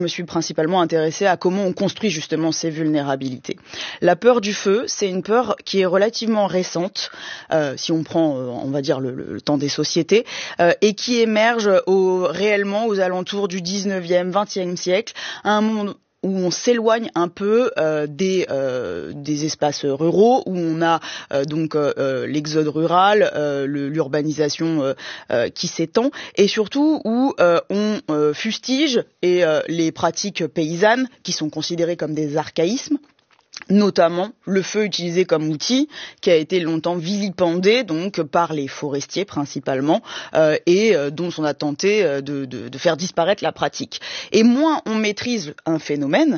Je me suis principalement intéressée à comment on construit justement ces vulnérabilités. La peur du feu, c'est une peur qui est relativement récente, si on prend, on va dire, le temps des sociétés, et qui émerge réellement aux alentours du 19e, 20e siècle, à un moment où on s'éloigne un peu des espaces ruraux, où on a donc l'exode rural, l'urbanisation qui s'étend, et surtout où on fustige les pratiques paysannes qui sont considérées comme des archaïsmes. Notamment le feu utilisé comme outil, qui a été longtemps vilipendé donc par les forestiers principalement, et dont on a tenté de faire disparaître la pratique. Et moins on maîtrise un phénomène,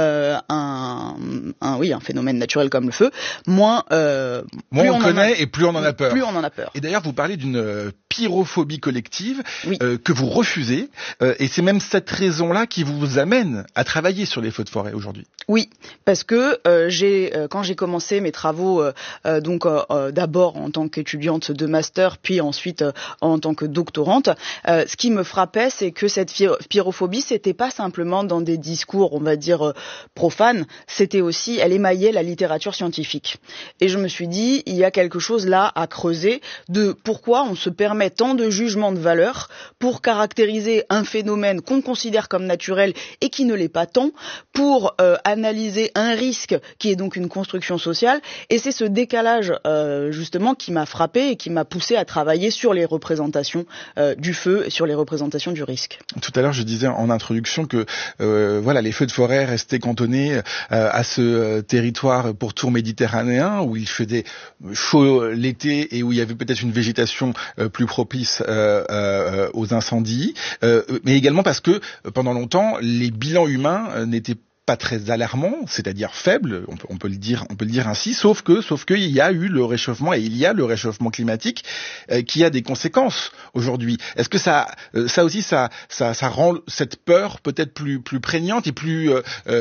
un phénomène naturel comme le feu, moins on connaît et plus on en a peur. Plus on en a peur. Et d'ailleurs, vous parlez d'une pyrophobie collective, oui. Que vous refusez, et c'est même cette raison-là qui vous amène à travailler sur les feux de forêt aujourd'hui. Oui, parce que quand j'ai commencé mes travaux, d'abord en tant qu'étudiante de master, puis ensuite en tant que doctorante, ce qui me frappait, c'est que cette pyrophobie, c'était pas simplement dans des discours, on va dire, profanes, c'était aussi, elle émaillait la littérature scientifique. Et je me suis dit, il y a quelque chose là à creuser de pourquoi on se permet tant de jugements de valeur pour caractériser un phénomène qu'on considère comme naturel et qui ne l'est pas tant, pour analyser un risque qui est donc une construction sociale, et c'est ce décalage justement qui m'a frappé et qui m'a poussé à travailler sur les représentations du feu et sur les représentations du risque. Tout à l'heure, je disais en introduction que les feux de forêt restaient cantonnés à ce territoire pourtour méditerranéen où il faisait chaud l'été et où il y avait peut-être une végétation plus propice aux incendies, mais également parce que pendant longtemps, les bilans humains n'étaient pas très alarmant, c'est-à-dire faible, on peut le dire ainsi, sauf que il y a eu le réchauffement et il y a le réchauffement climatique qui a des conséquences aujourd'hui. Est-ce que ça aussi ça rend cette peur peut-être plus prégnante et plus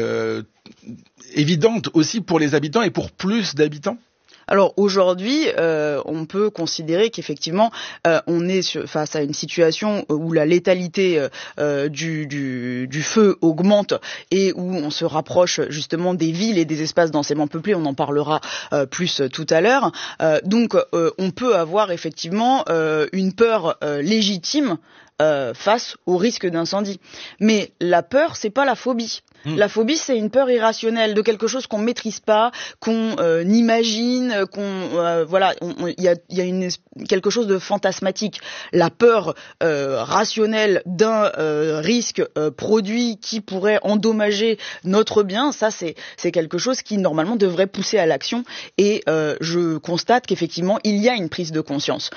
évidente aussi pour les habitants et pour plus d'habitants? Alors aujourd'hui, on peut considérer qu'effectivement, on est face à une situation où la létalité du feu augmente et où on se rapproche justement des villes et des espaces densément peuplés. On en parlera plus tout à l'heure. Donc, on peut avoir effectivement une peur légitime face au risque d'incendie. Mais la peur, c'est pas la phobie. La phobie, c'est une peur irrationnelle de quelque chose qu'on maîtrise pas, qu'on imagine, il y a quelque chose de fantasmatique. La peur rationnelle d'un risque produit qui pourrait endommager notre bien, ça c'est quelque chose qui normalement devrait pousser à l'action. Et je constate qu'effectivement il y a une prise de conscience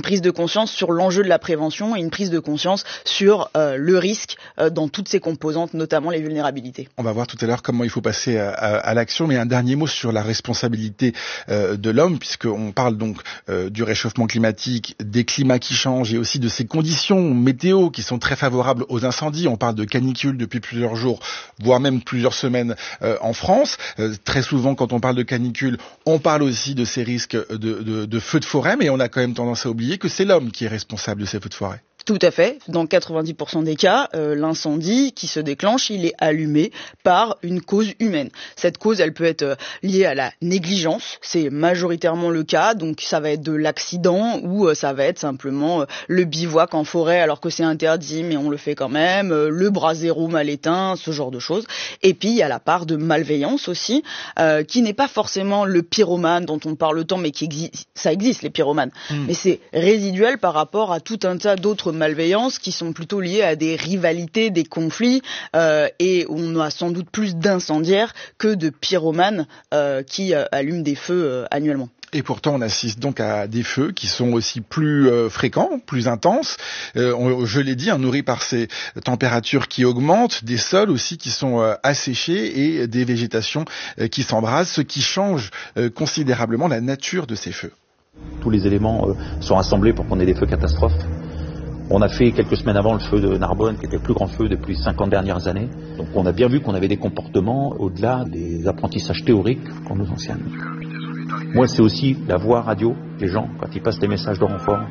sur l'enjeu de la prévention et une prise de conscience sur le risque dans toutes ses composantes, notamment les vulnérabilités. On va voir tout à l'heure comment il faut passer à l'action, mais un dernier mot sur la responsabilité de l'homme, puisqu'on parle donc du réchauffement climatique, des climats qui changent et aussi de ces conditions météo qui sont très favorables aux incendies. On parle de canicules depuis plusieurs jours, voire même plusieurs semaines en France. Très souvent, quand on parle de canicules, on parle aussi de ces risques de feux de forêt, mais on a quand même tendance à oublier que c'est l'homme qui est responsable de ces feux de forêt. Tout à fait. Dans 90% des cas, l'incendie qui se déclenche, il est allumé par une cause humaine. Cette cause, elle peut être liée à la négligence. C'est majoritairement le cas. Donc, ça va être de l'accident ou ça va être simplement le bivouac en forêt alors que c'est interdit, mais on le fait quand même. Le brasero mal éteint, ce genre de choses. Et puis, il y a la part de malveillance aussi, qui n'est pas forcément le pyromane dont on parle tant, mais qui existe. Ça existe, les pyromanes. Mais c'est résiduel par rapport à tout un tas d'autres malveillances qui sont plutôt liées à des rivalités, des conflits, et on a sans doute plus d'incendiaires que de pyromanes qui allument des feux annuellement. Et pourtant, on assiste donc à des feux qui sont aussi plus fréquents, plus intenses. Je l'ai dit, nourris par ces températures qui augmentent, des sols aussi qui sont asséchés et des végétations qui s'embrasent, ce qui change considérablement la nature de ces feux. Tous les éléments sont rassemblés pour qu'on ait des feux catastrophes. On a fait quelques semaines avant le feu de Narbonne, qui était le plus grand feu depuis 50 dernières années. Donc on a bien vu qu'on avait des comportements au-delà des apprentissages théoriques qu'on nous enseigne. Moi, c'est aussi la voix radio des gens quand ils passent des messages de renfort.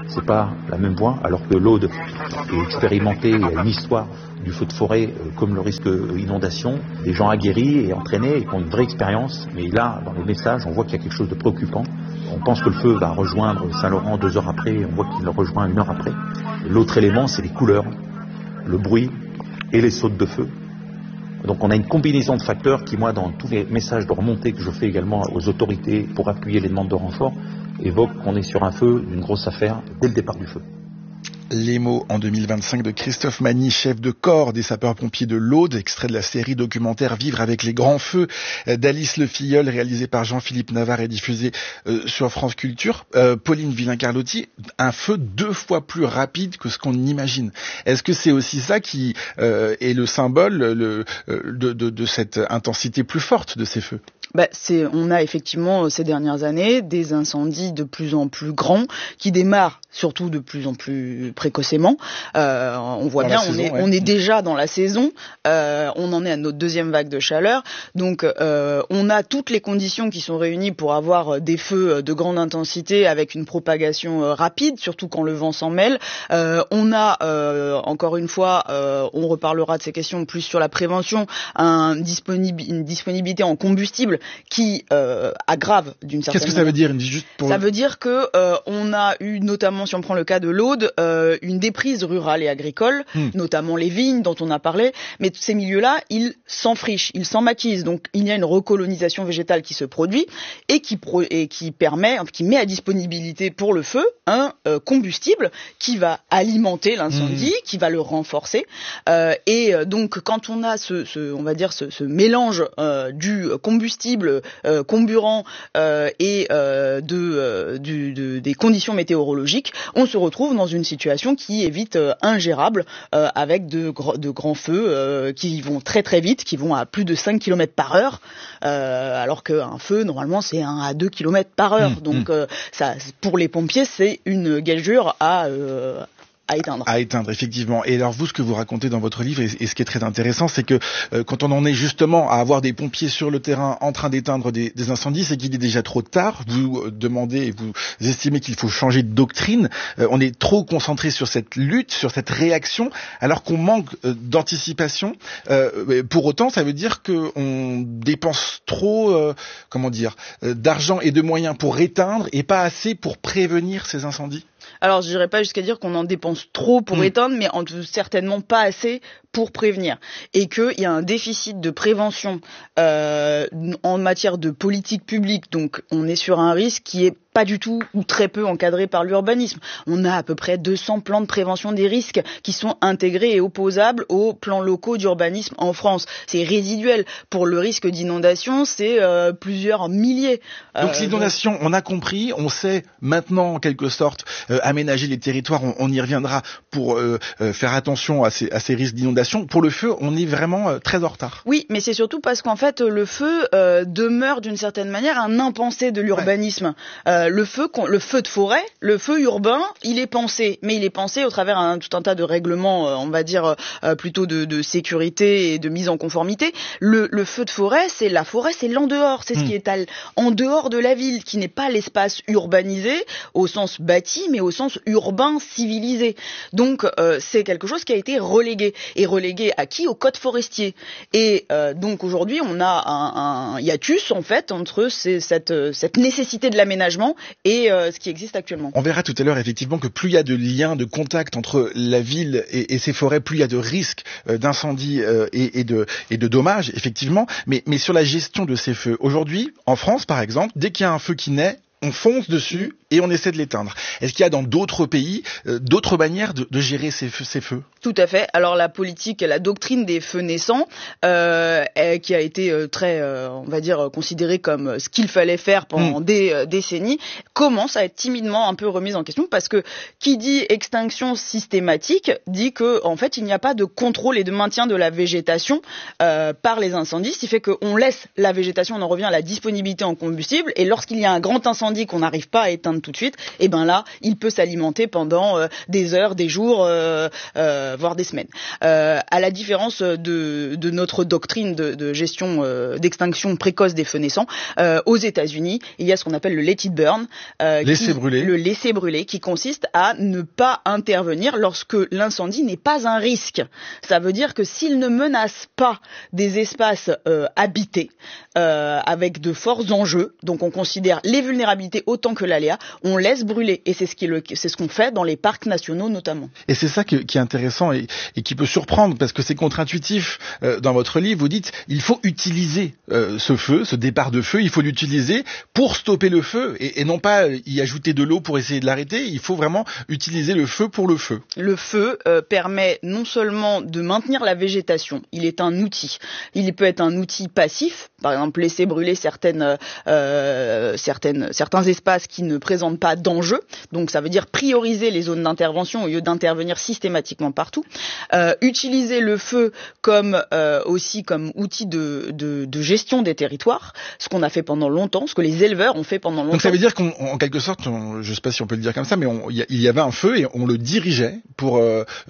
c'est pas la même voie, alors que l'Aude est expérimentée, il y a une histoire du feu de forêt comme le risque inondation, des gens aguerris et entraînés et qui ont une vraie expérience, mais là, dans les messages, on voit qu'il y a quelque chose de préoccupant. On pense que le feu va rejoindre Saint-Laurent 2 heures après, et on voit qu'il le rejoint 1 heure après. L'autre élément, c'est les couleurs, le bruit et les sautes de feu. Donc on a une combinaison de facteurs qui, moi, dans tous les messages de remontée que je fais également aux autorités pour appuyer les demandes de renfort, évoquent qu'on est sur un feu, une grosse affaire, dès le départ du feu. Les mots en 2025 de Christophe Magny, chef de corps des sapeurs-pompiers de l'Aude, extrait de la série documentaire Vivre avec les grands feux d'Alice Le Filleul, réalisé par Jean-Philippe Navarre et diffusé sur France Culture. Pauline Villain-Carlotti, un feu 2 fois plus rapide que ce qu'on imagine. Est-ce que c'est aussi ça qui est le symbole de cette intensité plus forte de ces feux ? On a effectivement ces dernières années des incendies de plus en plus grands qui démarrent surtout de plus en plus précocement. On voit bien, on est déjà dans la saison. On en est à notre 2e vague de chaleur. Donc, on a toutes les conditions qui sont réunies pour avoir des feux de grande intensité avec une propagation rapide, surtout quand le vent s'en mêle. On a, encore une fois, on reparlera de ces questions plus sur la prévention, une disponibilité en combustible qui aggrave d'une certaine manière. Qu'est-ce que ça veut dire Ça veut dire que on a eu, notamment si on prend le cas de l'Aude, une déprise rurale et agricole, notamment les vignes dont on a parlé, mais ces milieux-là, ils s'enfrichent, ils s'enmaquisent, donc il y a une recolonisation végétale qui se produit et qui met à disponibilité pour le feu un combustible qui va alimenter l'incendie, qui va le renforcer, et donc quand on a ce mélange du combustible comburant et des conditions météorologiques, on se retrouve dans une situation qui est vite ingérable, avec de grands feux qui vont très très vite, qui vont à plus de 5 km par heure, alors qu'un feu, normalement, c'est 1 à 2 km par heure. Donc, ça, pour les pompiers, c'est une gageure à éteindre. À éteindre, effectivement. Et alors vous, ce que vous racontez dans votre livre, et ce qui est très intéressant, c'est que quand on en est justement à avoir des pompiers sur le terrain en train d'éteindre des incendies, c'est qu'il est déjà trop tard. Vous demandez et vous estimez qu'il faut changer de doctrine. On est trop concentré sur cette lutte, sur cette réaction, alors qu'on manque d'anticipation. Pour autant, ça veut dire qu'on dépense trop, d'argent et de moyens pour éteindre et pas assez pour prévenir ces incendies. Alors, je dirais pas jusqu'à dire qu'on en dépense trop pour éteindre, mais certainement pas assez pour prévenir. Et qu'il y a un déficit de prévention en matière de politique publique. Donc, on est sur un risque qui est pas du tout ou très peu encadré par l'urbanisme. On a à peu près 200 plans de prévention des risques qui sont intégrés et opposables aux plans locaux d'urbanisme en France. C'est résiduel. Pour le risque d'inondation, c'est plusieurs milliers. Donc l'inondation, on a compris, on sait maintenant en quelque sorte aménager les territoires, on y reviendra pour faire attention à ces risques d'inondation. Pour le feu, on est vraiment très en retard. Oui, mais c'est surtout parce qu'en fait le feu demeure d'une certaine manière un impensé de l'urbanisme. Le feu de forêt, le feu urbain, il est pensé, mais il est pensé au travers tout un tas de règlements, on va dire plutôt de sécurité et de mise en conformité. Le feu de forêt, c'est l'en dehors, c'est ce qui est en dehors de la ville, qui n'est pas l'espace urbanisé au sens bâti, mais au sens urbain civilisé. Donc c'est quelque chose qui a été relégué. Et relégué à qui ? Au code forestier. Et donc aujourd'hui, on a un hiatus en fait entre cette nécessité de l'aménagement et ce qui existe actuellement. On verra tout à l'heure effectivement que plus il y a de liens, de contact entre la ville et ses forêts, plus il y a de risques d'incendie et de dommages, effectivement. Mais sur la gestion de ces feux, aujourd'hui, en France par exemple, dès qu'il y a un feu qui naît, on fonce dessus et on essaie de l'éteindre. Est-ce qu'il y a dans d'autres pays d'autres manières de gérer ces feux ? Tout à fait. Alors la politique, la doctrine des feux naissants, qui a été très, on va dire, considérée comme ce qu'il fallait faire pendant des décennies, commence à être timidement un peu remise en question parce que qui dit extinction systématique dit que en fait il n'y a pas de contrôle et de maintien de la végétation par les incendies, ce qui fait qu'on laisse la végétation, on en revient à la disponibilité en combustible, et lorsqu'il y a un grand incendie qu'on n'arrive pas à éteindre s'alimente tout de suite, et ben là, il peut s'alimenter pendant des heures, des jours, voire des semaines. À la différence de notre doctrine de gestion d'extinction précoce des feux naissants, aux États-Unis, il y a ce qu'on appelle le let it burn, le laisser brûler, qui consiste à ne pas intervenir lorsque l'incendie n'est pas un risque. Ça veut dire que s'il ne menace pas des espaces habités, avec de forts enjeux, donc on considère les vulnérabilités autant que l'aléa, on laisse brûler, et c'est ce qu'on fait dans les parcs nationaux notamment. Et c'est ça qui est intéressant et qui peut surprendre, parce que c'est contre-intuitif. Dans votre livre, vous dites il faut utiliser ce feu, ce départ de feu, il faut l'utiliser pour stopper le feu et non pas y ajouter de l'eau pour essayer de l'arrêter. Il faut vraiment utiliser le feu pour le feu. Le feu permet non seulement de maintenir la végétation, il est un outil. Il peut être un outil passif, par exemple laisser brûler certains espaces qui ne présentent pas d'enjeu. Donc ça veut dire prioriser les zones d'intervention au lieu d'intervenir systématiquement partout. Utiliser le feu comme outil de gestion des territoires, ce qu'on a fait pendant longtemps, ce que les éleveurs ont fait pendant longtemps. Donc ça veut dire qu'en quelque sorte, je ne sais pas si on peut le dire comme ça, mais il y avait un feu et on le dirigeait pour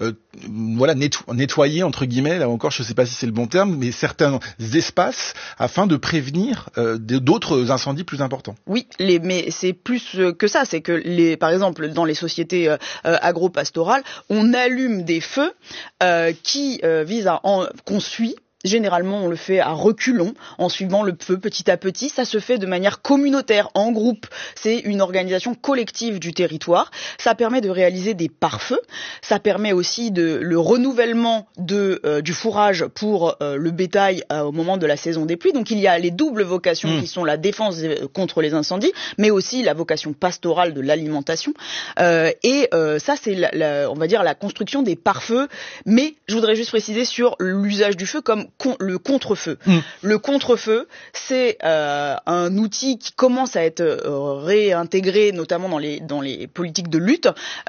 nettoyer entre guillemets, là encore je ne sais pas si c'est le bon terme, mais certains espaces afin de prévenir d'autres incendies plus importants. Oui, mais c'est plus que ça, c'est que par exemple dans les sociétés agro-pastorales, on allume des feux qui visent qu'on suit. Généralement, on le fait à reculons, en suivant le feu petit à petit. Ça se fait de manière communautaire, en groupe. C'est une organisation collective du territoire. Ça permet de réaliser des pare-feux. Ça permet aussi le renouvellement du fourrage pour le bétail au moment de la saison des pluies. Donc, il y a les doubles vocations qui sont la défense contre les incendies, mais aussi la vocation pastorale de l'alimentation. Ça, c'est on va dire la construction des pare-feux. Mais je voudrais juste préciser sur l'usage du feu comme le contre-feu. Le contre-feu, c'est un outil qui commence à être réintégré, notamment dans les politiques de lutte.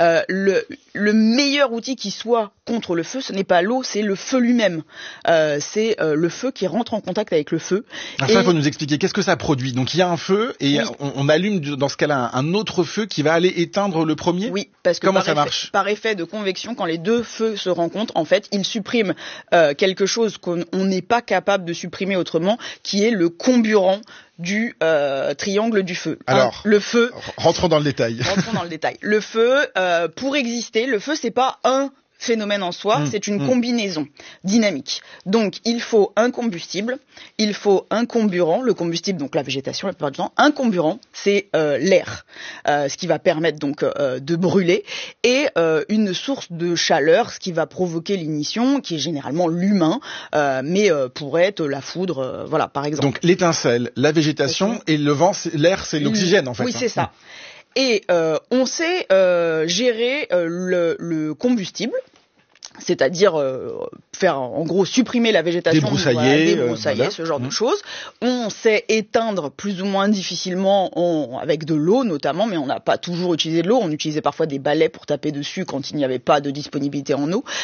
Le meilleur outil qui soit contre le feu, ce n'est pas l'eau, c'est le feu lui-même. C'est le feu qui rentre en contact avec le feu. Alors ça, il faut nous expliquer qu'est-ce que ça produit. Donc il y a un feu et on allume dans ce cas-là un autre feu qui va aller éteindre le premier. Oui, parce que comment ça marche ? Par effet de convection, quand les deux feux se rencontrent, en fait, ils suppriment quelque chose qu'on n'est pas capable de supprimer autrement, qui est le comburant du triangle du feu. Alors, le feu. Rentrons dans le détail. Le feu, pour exister, le feu, c'est pas un phénomène en soi, c'est une combinaison dynamique. Donc, il faut un combustible, il faut un comburant, le combustible, donc la végétation la plupart du temps, un comburant, c'est l'air, ce qui va permettre donc de brûler, et une source de chaleur, ce qui va provoquer l'ignition, qui est généralement l'humain, mais pourrait être la foudre, voilà, par exemple. Donc, l'étincelle, la végétation, et le vent, l'air, c'est l'oxygène, en fait. Oui, c'est ça. Et on sait gérer le combustible, c'est-à-dire faire en gros supprimer la végétation, débroussailler, ce genre de choses. On sait éteindre plus ou moins difficilement avec de l'eau notamment, mais on n'a pas toujours utilisé de l'eau. On utilisait parfois des balais pour taper dessus quand il n'y avait pas de disponibilité en eau.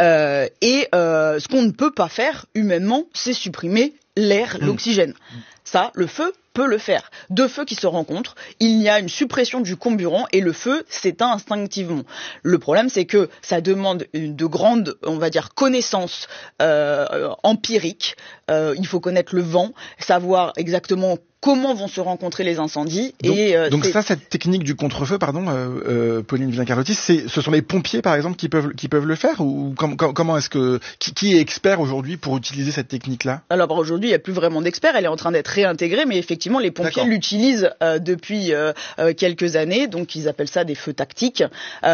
Ce qu'on ne peut pas faire humainement, c'est supprimer l'air, l'oxygène. Ça, le feu peut le faire. Deux feux qui se rencontrent, il y a une suppression du comburant et le feu s'éteint instinctivement. Le problème, c'est que ça demande de grandes, on va dire, connaissances empiriques. Il faut connaître le vent, savoir exactement comment vont se rencontrer les incendies. Donc cette technique du contre-feu, Pauline Villain-Carlotti, ce sont les pompiers, par exemple, qui peuvent le faire, ou comment est-ce que qui est expert aujourd'hui pour utiliser cette technique-là ? Alors aujourd'hui, il n'y a plus vraiment d'experts. Elle est en train d'être réintégrée, mais effectivement, les pompiers l'utilisent depuis quelques années. Donc ils appellent ça des feux tactiques,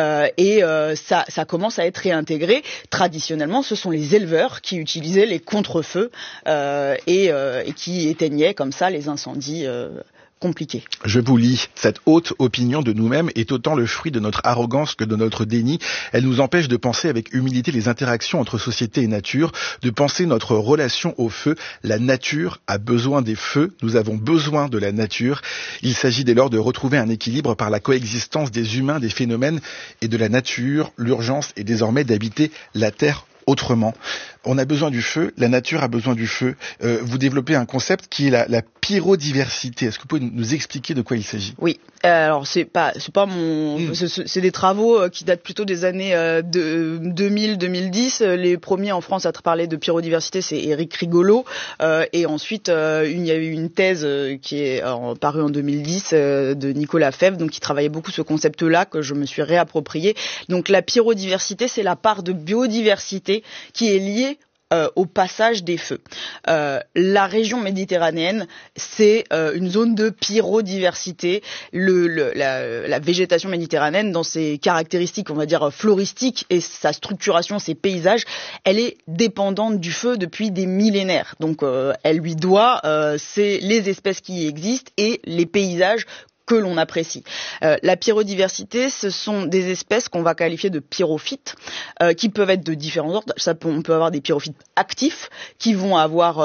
ça commence à être réintégré. Traditionnellement, ce sont les éleveurs qui utilisaient les contre-feux et qui éteignaient comme ça les incendies compliqué. Je vous lis. Cette haute opinion de nous-mêmes est autant le fruit de notre arrogance que de notre déni. Elle nous empêche de penser avec humilité les interactions entre société et nature, de penser notre relation au feu. La nature a besoin des feux. Nous avons besoin de la nature. Il s'agit dès lors de retrouver un équilibre par la coexistence des humains, des phénomènes et de la nature. L'urgence est désormais d'habiter la terre autrement. On a besoin du feu, la nature a besoin du feu. Vous développez un concept qui est la pyrodiversité. Est-ce que vous pouvez nous expliquer de quoi il s'agit? Oui. Alors c'est pas c'est des travaux qui datent plutôt des années 2000-2010. Les premiers en France à parler de pyrodiversité, c'est Éric Rigolo, et ensuite il y a eu une thèse qui est parue en 2010 de Nicolas Fèvre, donc qui travaillait beaucoup ce concept-là que je me suis réapproprié. Donc la pyrodiversité, c'est la part de biodiversité qui est liée au passage des feux. La région méditerranéenne, c'est une zone de pyrodiversité. La végétation méditerranéenne, dans ses caractéristiques, on va dire floristiques, et sa structuration, ses paysages, elle est dépendante du feu depuis des millénaires. Donc elle lui doit c'est les espèces qui y existent et les paysages que l'on apprécie. La pyrodiversité, ce sont des espèces qu'on va qualifier de pyrophytes, qui peuvent être de différents ordres. On peut avoir des pyrophytes actifs qui vont avoir,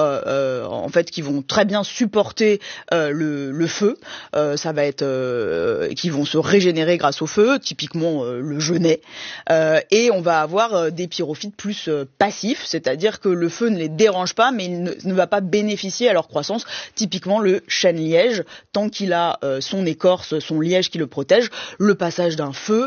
qui vont très bien supporter le feu. Ça va être, qui vont se régénérer grâce au feu, typiquement le genêt. Et on va avoir des pyrophytes plus passifs, c'est-à-dire que le feu ne les dérange pas, mais il ne va pas bénéficier à leur croissance. Typiquement le chêne-liège, tant qu'il a son écorce, son liège qui le protège, le passage d'un feu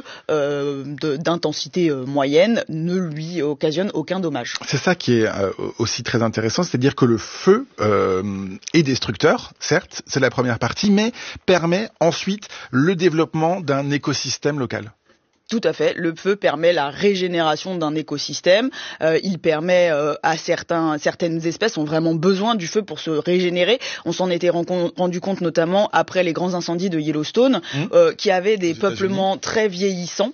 d'intensité moyenne ne lui occasionne aucun dommage. C'est ça qui est aussi très intéressant, c'est-à-dire que le feu est destructeur, certes, c'est la première partie, mais permet ensuite le développement d'un écosystème local. Tout à fait. Le feu permet la régénération d'un écosystème. Il permet à certaines espèces ont vraiment besoin du feu pour se régénérer. On s'en était rendu compte notamment après les grands incendies de Yellowstone, qui avaient des peuplements très vieillissants.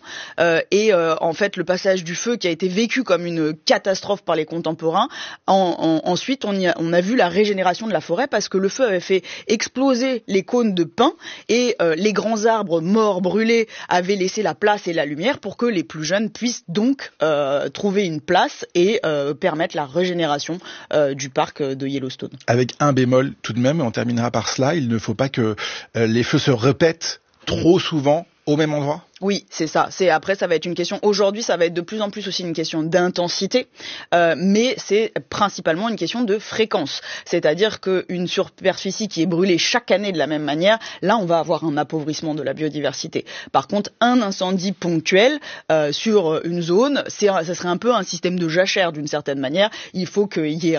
En fait, le passage du feu qui a été vécu comme une catastrophe par les contemporains. Ensuite, on a vu la régénération de la forêt parce que le feu avait fait exploser les cônes de pin et les grands arbres morts brûlés avaient laissé la place et la lumière pour que les plus jeunes puissent donc trouver une place et permettre la régénération du parc de Yellowstone. Avec un bémol tout de même, et on terminera par cela, il ne faut pas que les feux se répètent trop souvent au même endroit? Oui, c'est ça. Après, ça va être une question. Aujourd'hui, ça va être de plus en plus aussi une question d'intensité, mais c'est principalement une question de fréquence. C'est-à-dire qu'une superficie qui est brûlée chaque année de la même manière, là, on va avoir un appauvrissement de la biodiversité. Par contre, un incendie ponctuel sur une zone, ça serait un peu un système de jachère d'une certaine manière. Il faut qu'il y ait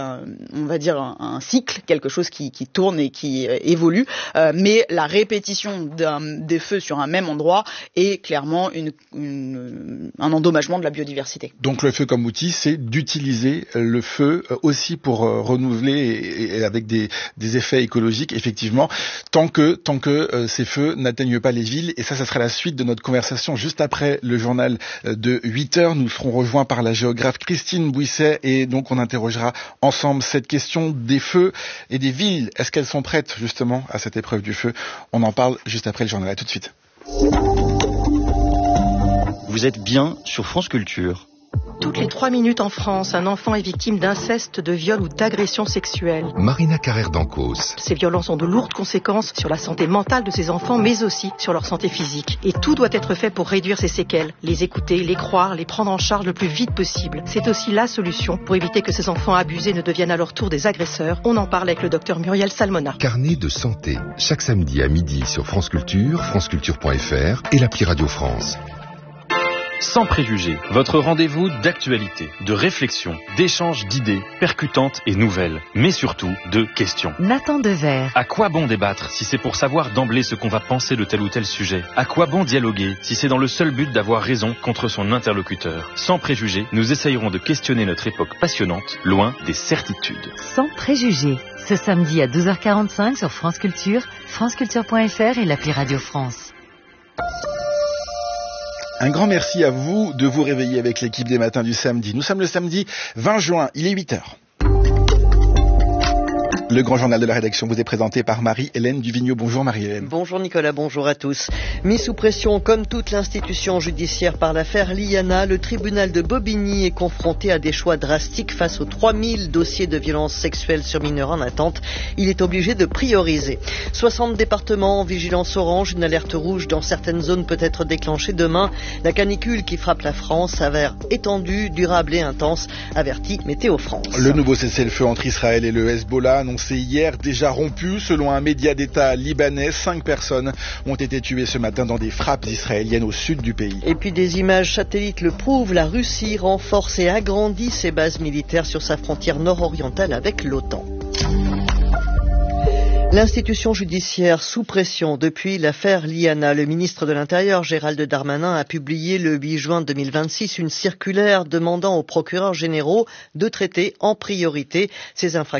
un cycle, quelque chose qui tourne et qui évolue. Mais la répétition des feux sur un même endroit est clairement un endommagement de la biodiversité. Donc le feu comme outil, c'est d'utiliser le feu aussi pour renouveler et avec des effets écologiques, effectivement, tant que ces feux n'atteignent pas les villes. Et ça sera la suite de notre conversation juste après le journal de 8h. Nous serons rejoints par la géographe Christine Bouisset et donc on interrogera ensemble cette question des feux et des villes. Est-ce qu'elles sont prêtes justement à cette épreuve du feu? On en parle juste après le journal. À tout de suite. Vous êtes bien sur France Culture. Toutes les 3 minutes en France, un enfant est victime d'inceste, de viol ou d'agression sexuelle. Marina Carrère-Dancos. Ces violences ont de lourdes conséquences sur la santé mentale de ces enfants, mais aussi sur leur santé physique. Et tout doit être fait pour réduire ces séquelles. Les écouter, les croire, les prendre en charge le plus vite possible. C'est aussi la solution pour éviter que ces enfants abusés ne deviennent à leur tour des agresseurs. On en parle avec le docteur Muriel Salmona. Carnet de santé. Chaque samedi à midi sur France Culture, franceculture.fr et l'appli Radio France. Sans préjugés, votre rendez-vous d'actualité, de réflexion, d'échange d'idées percutantes et nouvelles, mais surtout de questions. Nathan Devers. À quoi bon débattre si c'est pour savoir d'emblée ce qu'on va penser de tel ou tel sujet? À quoi bon dialoguer si c'est dans le seul but d'avoir raison contre son interlocuteur? Sans préjugés, nous essayerons de questionner notre époque passionnante, loin des certitudes. Sans préjugés, ce samedi à 12h45 sur France Culture, franceculture.fr et l'appli Radio France. Un grand merci à vous de vous réveiller avec l'équipe des matins du samedi. Nous sommes le samedi 20 juin, il est 8h. Le grand journal de la rédaction vous est présenté par Marie-Hélène Duvigneau. Bonjour Marie-Hélène. Bonjour Nicolas, bonjour à tous. Mis sous pression comme toute l'institution judiciaire par l'affaire Liana, le tribunal de Bobigny est confronté à des choix drastiques face aux 3000 dossiers de violences sexuelles sur mineurs en attente. Il est obligé de prioriser. 60 départements en vigilance orange, une alerte rouge dans certaines zones peut être déclenchée demain. La canicule qui frappe la France s'avère étendue, durable et intense, avertit Météo France. Le nouveau cessez-le-feu entre Israël et le Hezbollah annoncé hier, déjà rompu. Selon un média d'État libanais, 5 personnes ont été tuées ce matin dans des frappes israéliennes au sud du pays. Et puis des images satellites le prouvent, la Russie renforce et agrandit ses bases militaires sur sa frontière nord-orientale avec l'OTAN. L'institution judiciaire sous pression depuis l'affaire Liana. Le ministre de l'Intérieur, Gérald Darmanin, a publié le 8 juin 2026 une circulaire demandant aux procureurs généraux de traiter en priorité ces infractions